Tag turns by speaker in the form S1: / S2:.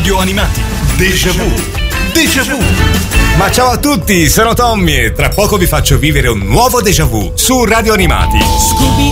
S1: Radio Animati. Déjà vu. Déjà vu.
S2: Ma ciao a tutti, sono Tommy e tra poco vi faccio vivere un nuovo déjà vu su Radio Animati.
S3: Scooby